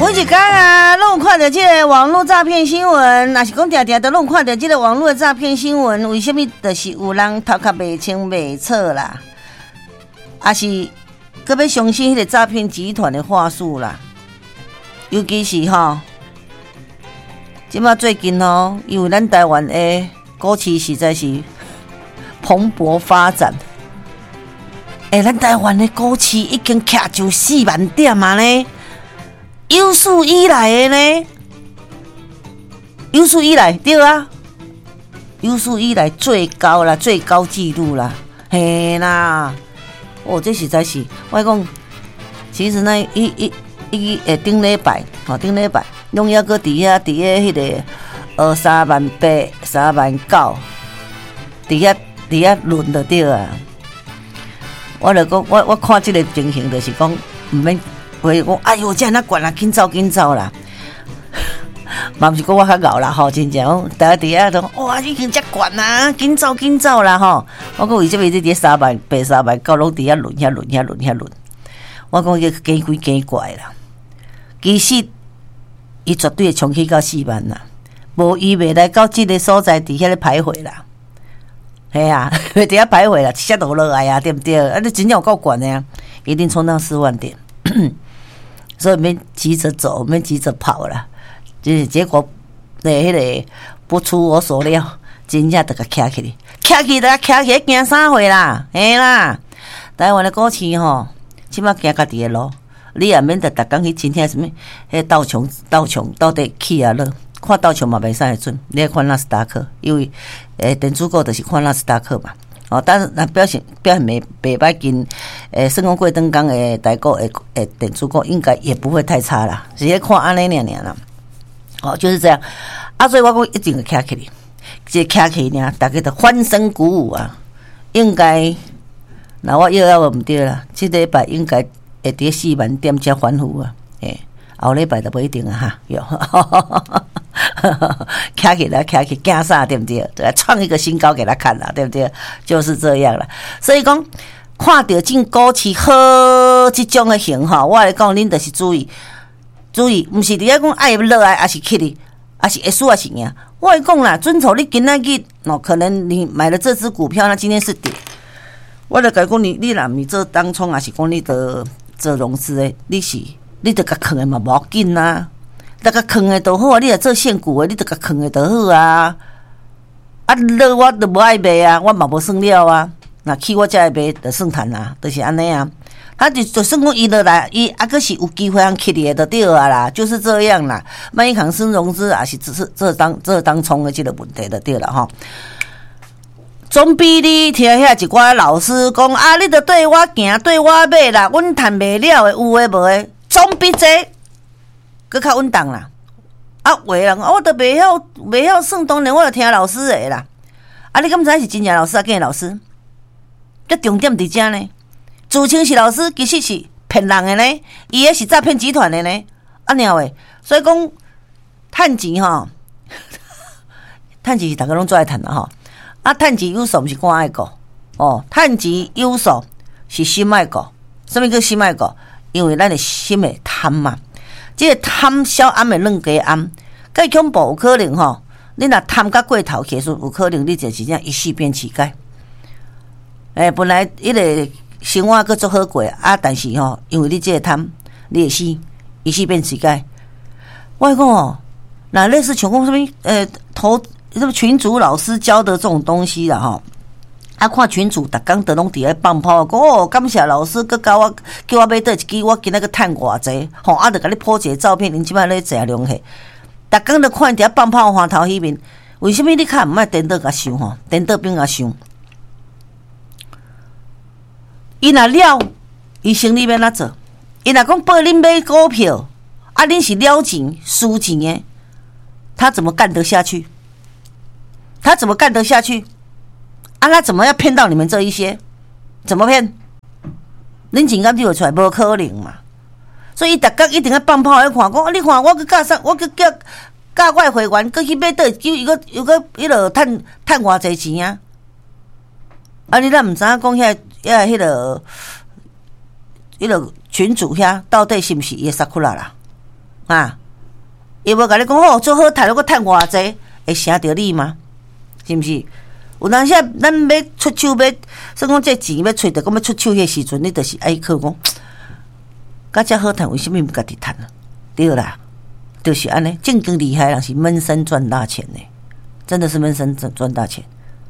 每一天啊，拢有看到这个网络诈骗新闻，若是讲常常都拢有看到这个网络的诈骗新闻，为什么就是有人头壳袂清袂楚啦？还是搁要相信迄个诈骗集团的话术啦？尤其是即马最近因为咱台湾的股市实在是蓬勃发展，咱台湾的股市已经徛就4万点啊呢，有史以来的呢，有史以来对啊，有史以来最高啦，最高纪录啦，嘿啦，这实在是我讲，其实呢，顶礼拜，拢还搁伫迄个3万8、3万9，伫遐轮就对啊。我就讲，我看这个情形，就是讲唔免话讲，哎哟，这样那管啦，紧走啦。嘛不是讲我较敖啦真正，大家伫遐都哇，已经遮管啦，紧走啦我讲为什么这3万8、3万9拢伫遐轮？我讲伊假怪啦。其实伊绝对会冲去到4万啦，无伊袂来到这个所在伫遐咧徘徊啦。嘿啊，伫遐徘徊啦，一下落来啊，对不对？你真正有够悬的啊，一定冲到4万点，所以免急着走，免急着跑啦。就是结果，迄个不出我所料，真正就甲徛起来，惊啥货啦？嘿啦，台湾的股市即马行家己的路。你也免得逐工去真正什么，迄道琼到底起啊落，看道琼嘛袂使会准，你要看纳斯达克，因为电子股就是看纳斯达克嘛。但是那表现袂歹跟算讲过灯港的台股的电子股应该也不会太差啦，直接看安尼尔啦。就是这样所以我讲一定会徛起来，这徛起来大家都欢声鼓舞啊，应该那我又唔对啦，这礼拜应该。会伫4万点才反复啊！后礼拜就不一定啊哈，有，徛起来，惊啥对不对？对，创一个新高给他看啦，对不对？就是这样啦。所以讲，看到进股市好这种的型我来讲，恁就是注意，毋是伫遐讲爱落来，还是起哩，还是会输还是赢。我来讲啦，遵从你今仔日可能你买了这只股票，那今天是跌，我来讲你若毋是做当冲，还是讲你的。做融资的，你得甲坑的嘛，无要紧啊。得甲坑的就好啊，你若做现股的，你得甲坑的就好啊。落我都无爱卖啊，我嘛无算了啊。那起我才会卖，就算赚啊，就是安尼啊。他就算讲伊落来，伊可是有机会通起的就对啊啦，就是这样啦。万一行生融资也是只是这当冲的这个问题就对了总比你听遐一寡老师讲你着对我行对我买啦，阮赚袂了的有诶无诶，总比这搁较稳当啦。有诶人我着袂晓算，当然我着听老师诶啦。你敢知是真正老师假的老师？这重点伫遮呢，自称是老师，其实是骗人的呢，伊迄是诈骗集团的呢。鸟诶，所以讲趁钱趁钱是大家拢最爱趁啦趁钱有数毋是肝爱顾趁钱有数是心爱顾。什么叫心爱顾？因为咱的心会贪嘛。这个贪小暗的软鸡暗，介恐怖有可能你若贪甲过头去，有可能你就是这样一夕变乞丐。本来迄个生活佫足好过但是因为你这个贪，你会死，一夕变乞丐。我讲那类似像讲什么什么群主老师教的这种东西啦看群主逐工都拢伫咧放炮，讲感谢老师，佮教我叫我买倒一支，我今仔个趁偌济就甲你po一个照片，恁即摆咧食龙虾，逐工都看伫咧放炮花头迄面，为什么你较毋爱颠倒甲想颠倒边甲想？伊若了，伊生理要哪做？伊若讲报恁买股票，恁是了钱输钱的，他怎么干得下去？他怎么干得下去？他怎么要骗到你们这一些？怎么骗？恁钱敢丢出来？无可能嘛！所以伊逐工一定要放炮来看，讲你看我去教啥？我去教我的会员，去买倒酒，又个迄落趁偌济钱啊！你咱毋知影讲迄个群主遐到底是毋是伊的萨库拉啦？ 啊，伊无甲你讲哦，最好趁了，佮趁偌济，会省着你吗？是毋是？有当时咱要出手要，算讲这钱要找着，讲要出手迄时阵，你就是爱靠讲，甲遮好趁，为什么毋家己趁啊？对啦，就是安尼，正经厉害人是闷声赚大钱呢，真的是闷声赚大钱。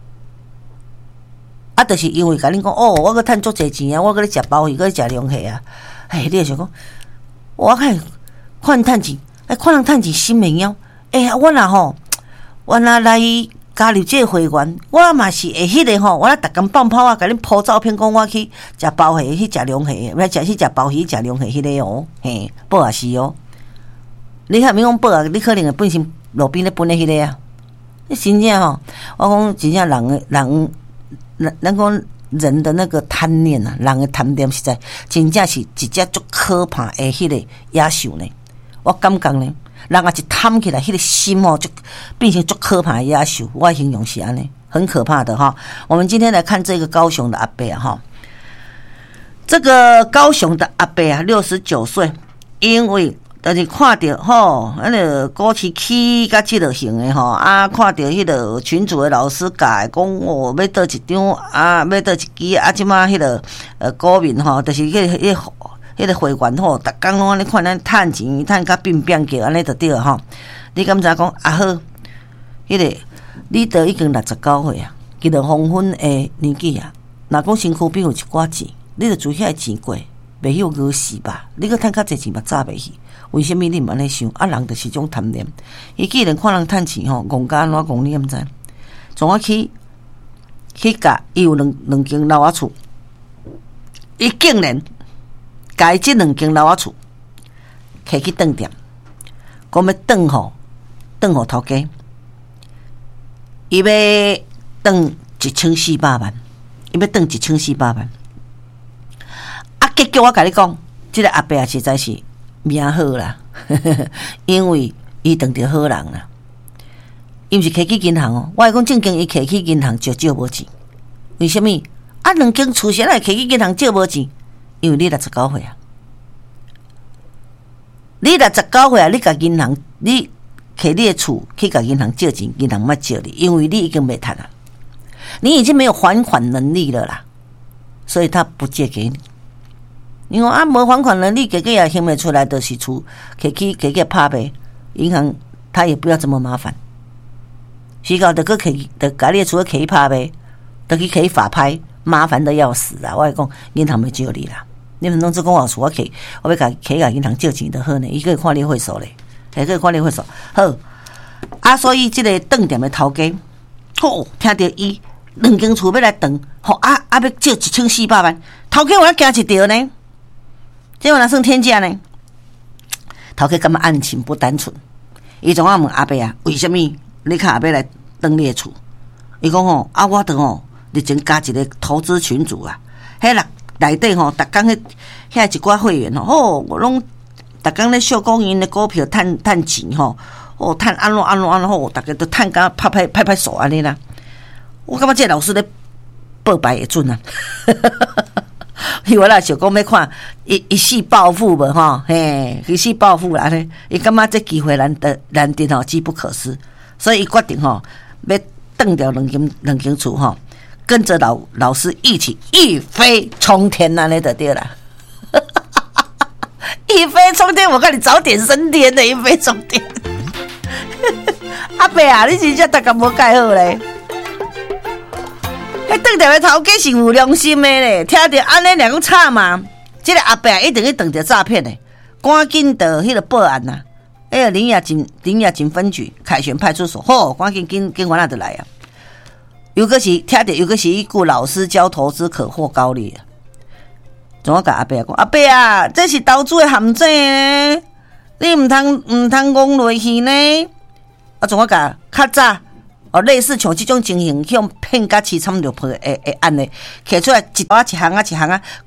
啊，就是因为甲恁讲哦，我佮趁足济钱啊，我佮你食鲍鱼，佮你食龙虾啊，你就想讲，我看趁钱，看人趁钱心袂枵。我若吼，我若来加入这个会员，我嘛是会迄个吼，我逐工放炮啊，甲恁po照片，讲我去食鲍鱼，去食龙虾，要去食鲍鱼，食龙虾迄个哦，报也是哦。你看，免讲报啊，你可能会本身路边咧分咧迄个啊。你真正吼，我讲真正人。咱讲人的那个贪念啊，人的贪念实在真正是一只足可怕的迄个野兽呢。我感觉呢，人啊一贪起来，迄个心哦就变成足可怕的野兽。我形容是安尼，很可怕的哈。我们今天来看这个高雄的阿伯啊哈，这个高雄的阿伯啊，69岁，因为但是看到吼，那个股市起甲即落型的吼，看到迄个群主的老师教讲哦，要倒一张要倒一支即马迄个股民吼，就是迄个会员吼，逐工拢安尼看咱趁钱，趁甲变叫安尼就对了吼。你敢知讲好？迄个你都已经69岁啊，其实黄昏的年纪啊，若讲身躯边有一寡钱，你就做遐钱过，袂晓饿死吧？你搁趁较济钱嘛，早袂去。为什么你毋安尼想？人就是种贪念。伊既然看人趁钱吼，戆甲安怎戆你毋知？从我去甲伊有两间老厝，伊竟然甲伊即两间老厝摕去饭店，讲要转互头家，伊要转1400万，伊要转1400万。结果我甲你讲，即个阿伯啊，实在是。命好啦，因为伊当着好人啦，伊毋是摕去银行哦。我讲正经，伊摕去银行就借无钱。为什么？两间厝谁来摕去银行借无钱？因为你69岁啊，你69岁啊，你甲银行，你摕你的厝去甲银行借钱，银行莫借你，因为你已经没赚了，你已经没有还款能力了啦，所以他不借给你。你讲无还款能力，给也还没出来的是厝，给拍呗，银行他也不要这么麻烦。时到就个给家里厝给拍呗，就去给法拍，麻烦的要死啊！我讲银行没借你啦，你们拢只讲我厝我给，我要给银行借钱就好呢，伊个看你会所咧，还个看你会所好所以这个饭店的头家，听到伊两间厝要来断，要借1400万，头家我惊一条呢。这我哪算天价呢？头家感觉案情不单纯，伊总问阿伯啊，为什么你看阿伯来登你的厝？伊讲我都日前加一个投资群组啊，迄内底逐工遐一寡会员我拢逐工咧秀讲因的股票趁钱趁安怎大家都趁甲拍手安尼啦。我感觉这老师咧报白会准啊。我啦想讲要看一世暴富无一世暴富啦咧，伊感觉这机会难得机不可失，所以伊决定要断掉两间厝跟着老师一起一飞冲天安尼就对啦。一飞冲天，我看你早点升天的一飞冲天。阿伯啊，你真正大家无介好咧。断掉的头家是有良心的咧，听到安尼两个吵嘛，这个阿伯一定去断掉诈骗的，赶紧到迄个报案呐！林雅警分局凯旋派出所，赶紧警官那就来啊！有个是听到，有个是一句老师教投资可获高利啊！怎我甲阿伯讲，阿伯啊，这是投资的陷阱呢，你唔通讲落去呢？怎我甲较早。类似像这种情形，向骗甲凄惨落魄的案例，摕出来一行啊。